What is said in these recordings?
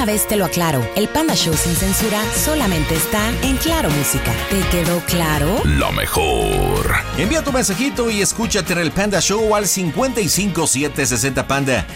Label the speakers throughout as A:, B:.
A: una vez te lo aclaro, el Panda Show sin censura solamente está en Claro Música. ¿Te quedó claro?
B: Lo mejor. Envía tu mensajito y escúchate en el Panda Show al 55760 Panda.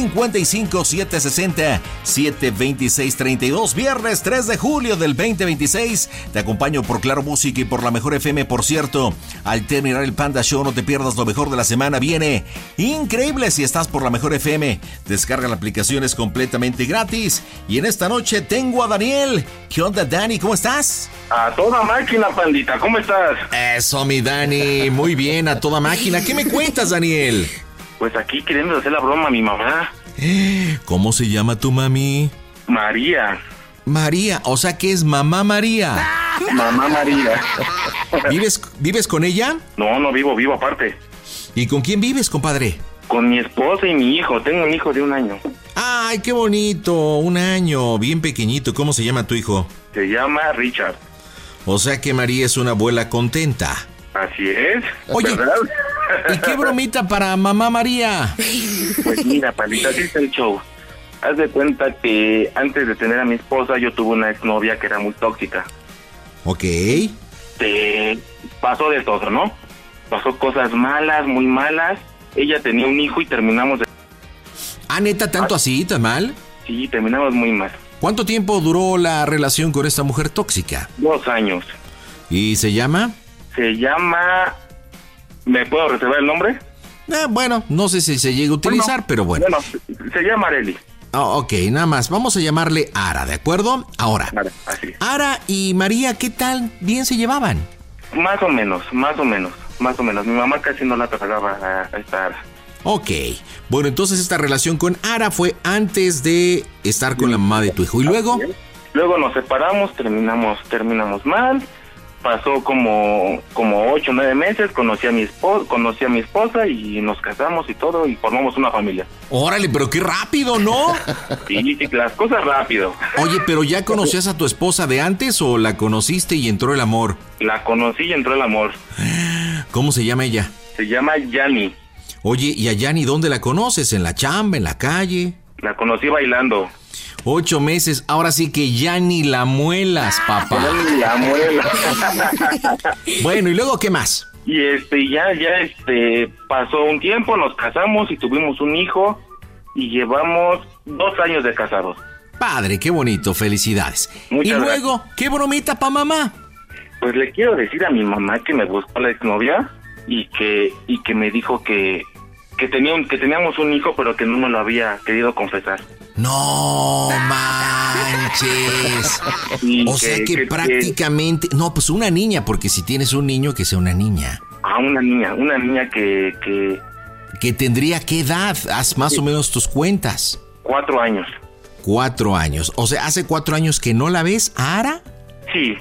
B: 55760-72632. Viernes 3 de julio del 2026. Te acompaño por Claro Música y por la Mejor FM. Por cierto, al terminar el Panda Show no te pierdas lo mejor de la semana. Viene increíble si estás por la Mejor FM. Descarga la aplicación, es completamente gratis. Y en esta noche tengo a Daniel. ¿Qué onda, Dani? ¿Cómo estás?
C: A toda máquina, pandita. ¿Cómo estás?
B: Eso, mi Dani. Muy bien, a toda máquina. ¿Qué me cuentas, Daniel?
C: Pues aquí queriendo hacer la broma a mi mamá.
B: ¿Cómo se llama tu mami?
C: María.
B: María, o sea que es Mamá María.
C: Mamá María.
B: ¿Vives con ella?
C: No vivo aparte.
B: ¿Y con quién vives, compadre?
C: Con mi esposa y mi hijo. Tengo un hijo de 1 año.
B: ¡Ay, qué bonito! 1 año, bien pequeñito. ¿Cómo se llama tu hijo?
C: Se llama Richard.
B: O sea que María es una abuela contenta.
C: Así es.
B: Oye,
C: ¿verdad?
B: ¿Y qué bromita para Mamá María?
C: Pues mira, pandita, así está el show. Haz de cuenta que antes de tener a mi esposa, yo tuve una exnovia que era muy tóxica.
B: Ok.
C: Pasó de todo, ¿no? Pasó cosas malas, muy malas. Ella tenía un hijo y terminamos de...
B: ¿Ah, neta, tanto así, tan mal?
C: Sí, terminamos muy mal.
B: ¿Cuánto tiempo duró la relación con esta mujer tóxica?
C: 2 años.
B: ¿Y se llama?
C: Se llama... ¿Me puedo reservar el nombre?
B: Bueno, no sé si se llega a utilizar, pero bueno.
C: Bueno, se llama Arely.
B: Ok, nada más. Vamos a llamarle Ara, ¿de acuerdo? Ahora,
C: así.
B: Ara y María, ¿qué tal? ¿Bien se llevaban?
C: Más o menos. Mi mamá casi no la trataba a esta Ara.
B: Ok, bueno, entonces esta relación con Ara fue antes de estar con la mamá de tu hijo. ¿Y luego?
C: Luego nos separamos, terminamos mal. Pasó como 8 o 9 meses, conocí a mi esposa y nos casamos y todo y formamos una familia.
B: Órale, pero qué rápido, ¿no?
C: Sí, las cosas rápido.
B: Oye, pero ¿ya conocías a tu esposa de antes o la conociste y entró el amor?
C: La conocí y entró el amor.
B: ¿Cómo se llama ella?
C: Se llama Yani.
B: Oye, ¿y a Yani dónde la conoces? ¿En la chamba, en la calle?
C: La conocí bailando.
B: 8 meses, ahora sí que ya ni la muelas, papá.
C: Ya ni la muela.
B: Bueno, ¿y luego qué más?
C: Y ya pasó un tiempo, nos casamos y tuvimos un hijo y llevamos 2 años de casados.
B: Padre, qué bonito, felicidades.
C: Muchas
B: y luego,
C: gracias.
B: ¿qué bromita pa' mamá?
C: Pues le quiero decir a mi mamá que me buscó la exnovia y que me dijo que teníamos un hijo, pero que no me lo había querido confesar.
B: No manches. O sea que prácticamente... No, pues una niña, porque si tienes un niño, que sea una niña.
C: Ah, una niña que...
B: ¿Que tendría qué edad? Haz más o menos tus cuentas.
C: 4 años.
B: 4 años. O sea, ¿hace 4 años que no la ves, Ara?
C: Sí.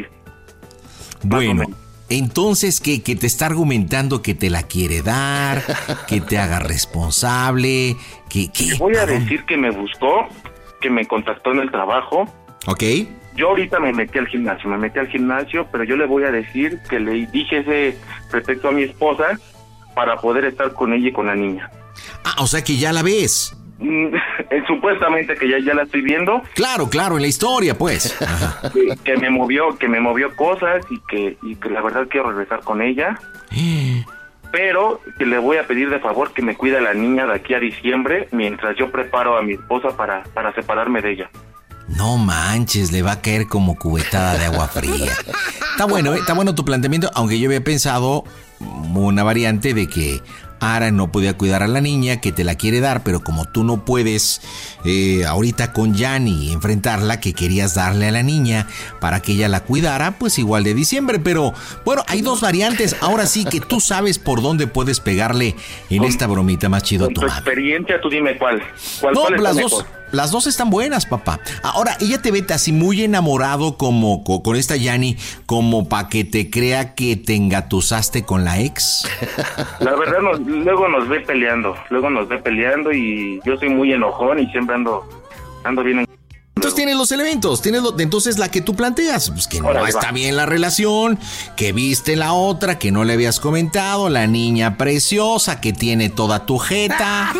B: Bueno, entonces que te está argumentando que te la quiere dar, que te haga responsable, que...
C: Te voy a decir que me buscó, que me contactó en el trabajo.
B: Ok.
C: Yo ahorita me metí al gimnasio, pero yo le voy a decir que le dije ese pretexto a mi esposa para poder estar con ella y con la niña.
B: Ah, o sea que ya la ves.
C: Supuestamente que ya la estoy viendo.
B: Claro, en la historia, pues. Ajá.
C: Que me movió cosas y que la verdad quiero regresar con ella. Pero que le voy a pedir de favor que me cuide a la niña de aquí a diciembre mientras yo preparo a mi esposa para separarme de ella.
B: No manches, le va a caer como cubetada de agua fría. Está bueno tu planteamiento, aunque yo había pensado una variante de que Ara no podía cuidar a la niña, que te la quiere dar, pero como tú no puedes ahorita con Yani enfrentarla, que querías darle a la niña para que ella la cuidara, pues igual de diciembre. Pero bueno, hay 2 variantes. Ahora sí que tú sabes por dónde puedes pegarle en esta bromita más chido a tu
C: mami.
B: Con tu
C: experiencia, tú dime cuál.
B: No,
C: ¿Cuál
B: las dos están buenas, papá. Ahora, ella te ve así muy enamorado como con esta Yani, como para que te crea que te engatusaste con la ex.
C: La verdad, luego nos ve peleando y yo soy muy enojón y siempre ando bien.
B: Entonces tienes los elementos, entonces la que tú planteas, pues que no
C: Órale,
B: está
C: va.
B: bien la relación, que viste la otra, que no le habías comentado, la niña preciosa, que tiene toda tu jeta,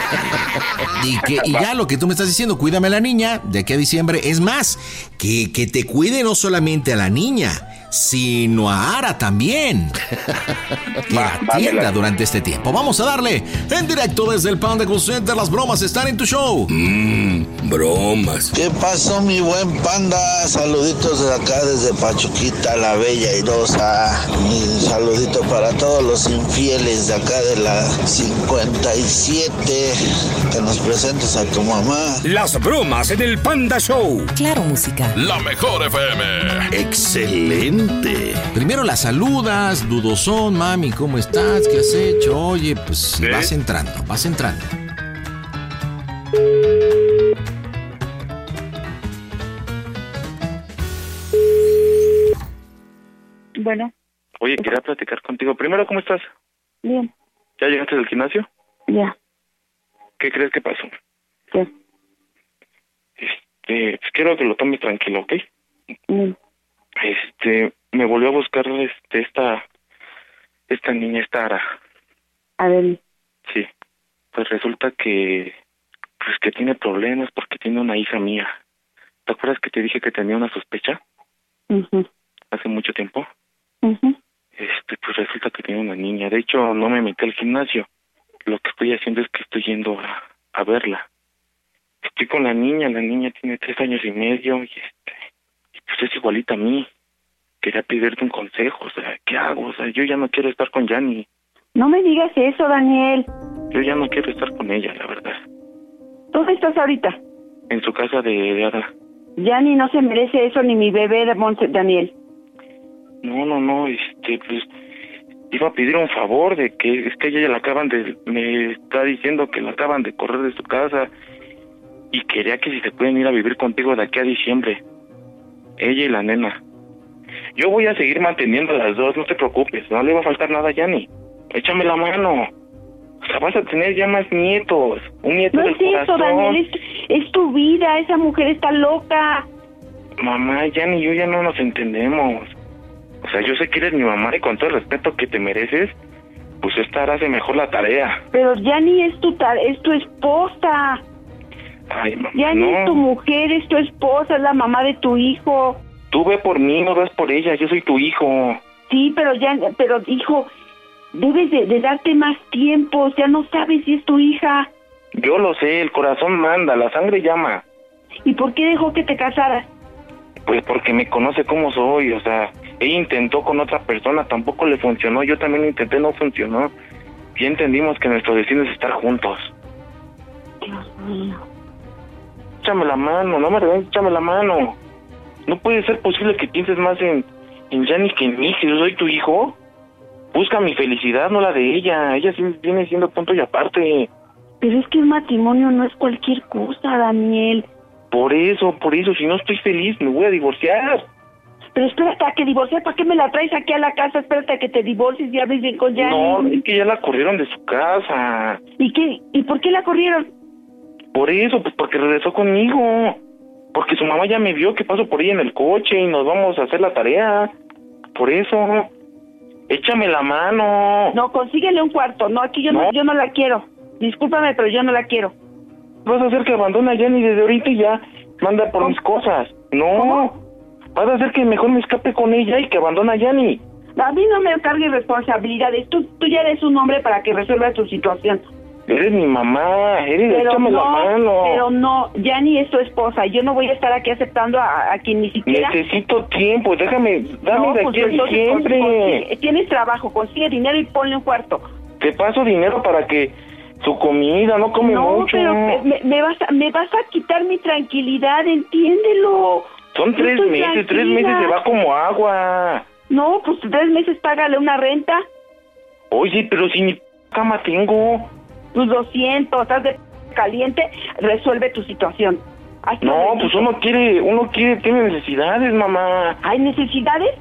B: y ya lo que tú me estás diciendo, cuídame a la niña de aquí a diciembre, es más, que te cuide no solamente a la niña, sino a Ara también, que la atienda durante este tiempo. Vamos a darle en directo desde el Panda Cool Center, las bromas están en tu show.
D: Bromas.
E: ¿Qué pasó, mi buen Panda? Saluditos de acá desde Pachuquita, la bella airosa. Y saludito para todos los infieles de acá de la 57. Que nos presentes a tu mamá.
D: Las bromas en el Panda Show.
A: Claro Música.
F: La mejor FM.
D: Excelente.
B: Primero la saludas, dudosón, mami, ¿cómo estás? ¿Qué has hecho? Oye, pues vas entrando.
G: Bueno,
C: Oye, quería platicar contigo. Primero, ¿cómo estás?
G: bien,
C: ¿Ya llegaste del gimnasio?
G: ya,
C: ¿Qué crees que pasó?
G: ¿qué?
C: Pues quiero que lo tomes tranquilo, ¿ok?
G: Bien.
C: Me volvió a buscar esta niña, esta Ara.
G: A ver,
C: Sí. Pues resulta que tiene problemas porque tiene una hija mía. ¿Te acuerdas que te dije que tenía una sospecha
G: ujú,
C: hace mucho tiempo?
G: ujú.
C: Pues resulta que tiene una niña. De hecho, no me metí al gimnasio. Lo que estoy haciendo es que estoy yendo a verla. Estoy con la niña tiene 3 años y medio y pues es igualita a mí. Quería pedirte un consejo, o sea, ¿qué hago? O sea, yo ya no quiero estar con Yani.
G: No me digas eso, Daniel.
C: Yo ya no quiero estar con ella, la verdad.
G: ¿Dónde estás ahorita?
C: En su casa de Ada.
G: Yani no se merece eso, ni mi bebé de Daniel.
C: No, pues iba a pedir un favor de que es que ella me está diciendo que la acaban de correr de su casa y quería que si se pueden ir a vivir contigo de aquí a diciembre. Ella y la nena. Yo voy a seguir manteniendo a las dos, no te preocupes, no le va a faltar nada a Yani. Échame la mano. O sea, vas a tener ya más nietos. Un nieto
G: No
C: del
G: es eso,
C: corazón.
G: Daniel, es tu vida, esa mujer está loca.
C: Mamá, Yani y yo ya no nos entendemos. O sea, yo sé que eres mi mamá y con todo el respeto que te mereces, pues esta hará hace mejor la tarea.
G: Pero Yani es tu esposa.
C: Ay, mamá,
G: Yani es tu
C: no.
G: mujer, es tu esposa, es la mamá de tu hijo.
C: Tú ve por mí, no vas por ella, yo soy tu hijo.
G: Sí, pero hijo, debes de darte más tiempo, ya no sabes si es tu hija.
C: Yo lo sé, el corazón manda, la sangre llama.
G: ¿Y por qué dejó que te casaras?
C: Pues porque me conoce cómo soy, o sea, ella intentó con otra persona, tampoco le funcionó, yo también intenté, no funcionó. Ya entendimos que nuestro destino es estar juntos.
G: Dios mío.
C: Échame la mano, no me regañes, échame la mano. No puede ser posible que pienses más en Yani que en mí, si yo soy tu hijo. Busca mi felicidad, no la de ella. Ella sí viene siendo punto y aparte.
G: Pero es que un matrimonio no es cualquier cosa, Daniel.
C: Por eso, si no estoy feliz, me voy a divorciar.
G: Pero espérate a que divorciar, ¿para qué me la traes aquí a la casa? Espérate a que te divorcies y hables bien con Yani.
C: No, es que ya la corrieron de su casa.
G: ¿Y qué? ¿Y por qué la corrieron?
C: Por eso, pues porque regresó conmigo. Porque su mamá ya me vio que paso por ella en el coche y nos vamos a hacer la tarea. Por eso. Échame la mano.
G: No, consíguele un cuarto. No, aquí yo no la quiero. Discúlpame, pero yo no la quiero.
C: Vas a hacer que abandone a Yani desde ahorita y ya manda por mis cosas. No.
G: ¿Cómo?
C: Vas a hacer que mejor me escape con ella y que abandone a Yani.
G: A mí no me cargues responsabilidades. Tú ya eres un hombre para que resuelva tu situación.
C: Eres mi mamá, échame la mano.
G: Pero no, Yani es tu esposa. Yo no voy a estar aquí aceptando a quien ni siquiera...
C: Necesito tiempo, dame
G: No,
C: de
G: pues
C: aquí a
G: entonces
C: siempre.
G: tienes trabajo, consigue dinero y ponle un cuarto.
C: Te paso dinero para que su comida, no come
G: No,
C: mucho.
G: pero me vas a quitar mi tranquilidad, entiéndelo.
C: Son
G: Yo
C: 3
G: estoy
C: meses, 3
G: tranquila.
C: meses se va como agua.
G: No, pues 3 meses págale una renta.
C: Oye, pero si ni cama tengo.
G: Pues 200, estás de caliente, resuelve tu situación. Hazlo
C: No,
G: bonito.
C: pues uno tiene necesidades, mamá.
G: ¿Hay necesidades?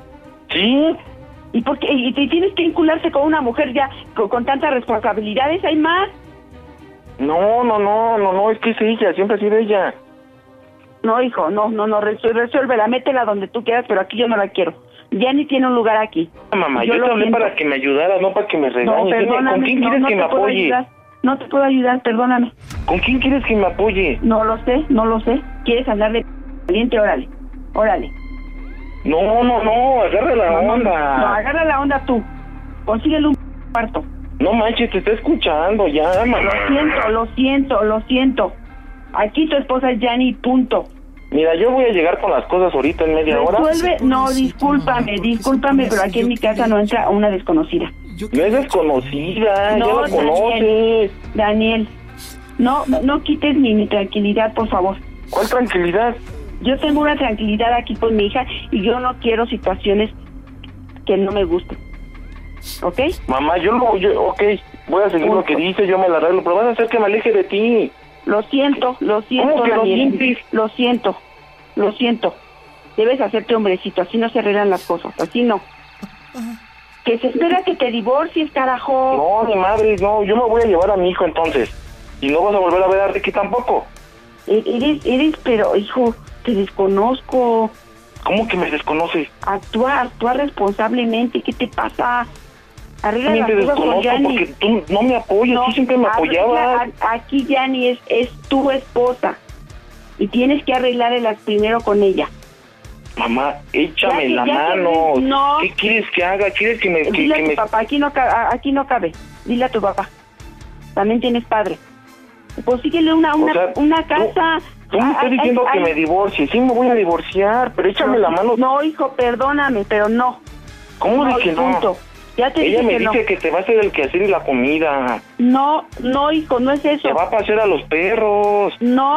C: ¿Sí?
G: ¿Y por qué? ¿Y te tienes que vincularse con una mujer ya con tantas responsabilidades? ¿Hay más?
C: No, es que es ella, siempre ha sido ella.
G: No, hijo, no, resuélvela, métela donde tú quieras, pero aquí yo no la quiero. Yanni tiene un lugar aquí.
C: Mamá, yo te hablé para que me ayudaras, no para que me regañes.
G: No, perdóname,
C: ¿Con quién quieres que me apoye?
G: No te puedo ayudar, perdóname.
C: ¿Con quién quieres que me apoye?
G: No lo sé. ¿Quieres hablar de caliente? Órale.
C: No, agarra la onda.
G: No, agarra la onda tú. Consíguele un cuarto.
C: No manches, te está escuchando ya, mamá.
G: Lo siento. Aquí tu esposa es Yanni, punto.
C: Mira, yo voy a llegar con las cosas ahorita en media hora.
G: No, discúlpame, pero aquí en mi casa no entra una desconocida.
C: No es desconocida,
G: No,
C: ya la conoces.
G: Daniel, no quites mi tranquilidad, por favor.
C: ¿Cuál tranquilidad?
G: Yo tengo una tranquilidad aquí con mi hija y yo no quiero situaciones que no me gusten. ¿Ok?
C: Mamá, ok, voy a seguir lo que dice, yo me la arreglo, pero vas a hacer que me aleje de ti.
G: Lo siento,
C: ¿Cómo que
G: Daniel. Lo siento. Debes hacerte hombrecito, así no se arreglan las cosas, así no. Que se espera que te divorcies, carajo.
C: No, ni madre, no, yo me voy a llevar a mi hijo entonces. Y no vas a volver a ver a Ricky tampoco.
G: Pero hijo, te desconozco.
C: ¿Cómo que me desconoces?
G: Actúa responsablemente, ¿qué te pasa? Arregla
C: También te
G: las cosas con
C: desconozco
G: Yanni.
C: porque tú no me apoyas, tú siempre me apoyabas.
G: Aquí Yanni es tu esposa y tienes que arreglarlas primero con ella.
C: Mamá, échame la mano.
G: No.
C: ¿Qué quieres que haga? ¿Quieres que me...
G: Dile a tu papá, aquí no cabe. Dile a tu papá. También tienes padre. Consíguele una casa.
C: Tú me estás diciendo que me divorcie. Sí me voy a divorciar, pero échame la mano.
G: No, hijo, perdóname, pero no.
C: ¿Cómo de que no?
G: Punto. Ya te
C: Ella
G: dije
C: me dice que te va a hacer el quehacer y la comida.
G: No, hijo, no es eso.
C: Te va a pasear a los perros.
G: No,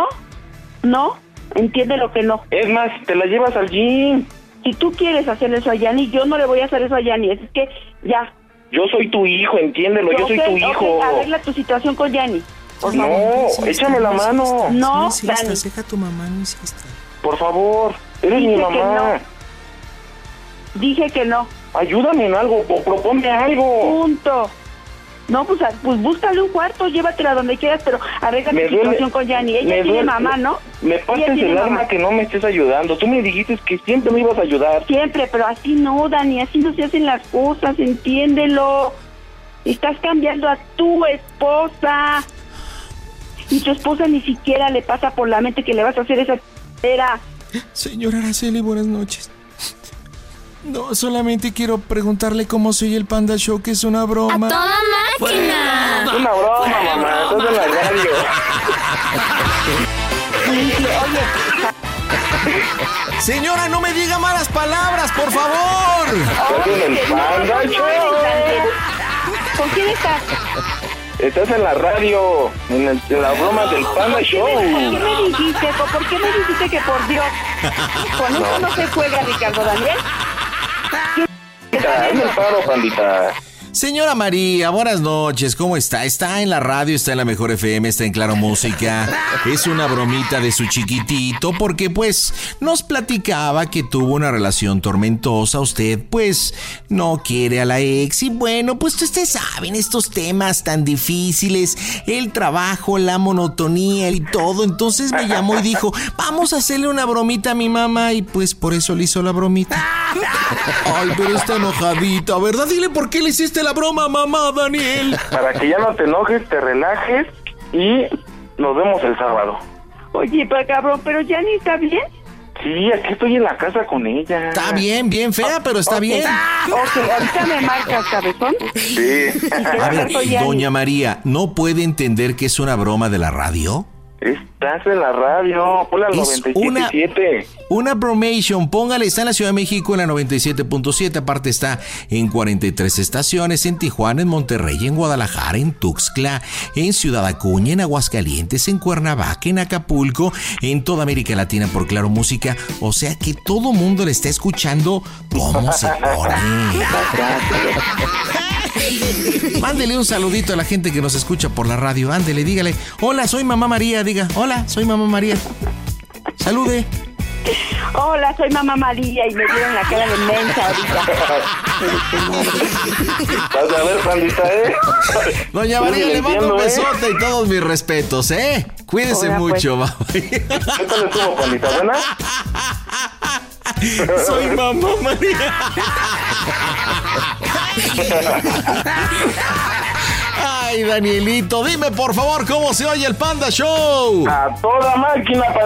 G: entiende lo que no.
C: Es más, te la llevas al gym.
G: Si tú quieres hacer eso a Yanni, yo no le voy a hacer eso a Yanni. Es que ya.
C: Yo soy tu hijo, entiéndelo, yo soy tu hijo.
G: Arregla tu situación con Yanni.
C: No, échame la mano.
G: No,
H: Dani. Deja a tu mamá, no insistas.
C: Por favor, eres mi mamá.
G: Dije que no.
C: Ayúdame en algo, o proponme algo.
G: Punto. No, pues búscale un cuarto, llévatela donde quieras, pero arregla tu situación con Yanni. Ella tiene mamá, ¿no?
C: Me partes el alma que no me estés ayudando. Tú me dijiste que siempre me ibas a ayudar.
G: Siempre, pero así no, Dani, así no se hacen las cosas, entiéndelo. Estás cambiando a tu esposa. Y tu esposa ni siquiera le pasa por la mente que le vas a hacer esa era.
H: Señora Araceli, buenas noches. No, solamente quiero preguntarle cómo soy el Panda Show, que es una broma.
I: ¡A toda máquina!
C: Es una broma, mamá, estás en la radio.
G: Oye.
B: Señora, no me diga malas palabras, por favor.
C: Estás en el Panda Show.
G: ¿Con quién estás?
C: Estás en la radio, en la broma del Panda Show.
G: ¿Por qué me dijiste que por Dios? Con eso no se juega, Ricardo Daniel.
C: Hazme el paro, pandita.
B: Señora María, buenas noches, ¿cómo está? Está en la radio, está en la Mejor FM, está en Claro Música. Es una bromita de su chiquitito porque pues nos platicaba que tuvo una relación tormentosa. Usted pues no quiere a la ex y bueno, pues ustedes saben estos temas tan difíciles, el trabajo, la monotonía y todo. Entonces me llamó y dijo, vamos a hacerle una bromita a mi mamá y pues por eso le hizo la bromita. Ay, pero está enojadita, ¿verdad? Dile por qué le hiciste la broma, mamá, Daniel.
C: Para que ya no te enojes, te relajes y nos vemos el sábado.
G: Oye, pero cabrón, ¿pero Yanni está bien?
C: Sí, aquí estoy en la casa con ella.
B: Está bien, bien fea, pero está bien.
G: Ok, ahorita me marcas, cabezón.
C: Sí.
B: A ver, doña María, ¿no puede entender que es una broma de la radio?
C: Estás en la radio, ponle al 97.7.
B: Una bromation, póngale, está en la Ciudad de México en la 97.7, aparte está en 43 estaciones, en Tijuana, en Monterrey, en Guadalajara, en Tuxtla, en Ciudad Acuña, en Aguascalientes, en Cuernavaca, en Acapulco, en toda América Latina por Claro Música, o sea que todo mundo le está escuchando cómo se pone. Mándele un saludito a la gente que nos escucha por la radio, ándele, dígale, hola, soy Mamá María, diga, hola, soy Mamá María. Salude.
G: Hola, soy Mamá María y me dieron la cara de mensa ahorita.
C: Vas a ver, pandita,
B: Doña María, le mando un besote y todos mis respetos, Cuídese
G: Ahora,
B: mucho, mamá.
C: ¿Qué tal estuvo, Pandita? ¿Buena?
H: Soy Mamá María.
B: Ay, Danielito, dime por favor cómo se oye el Panda Show.
C: A toda máquina,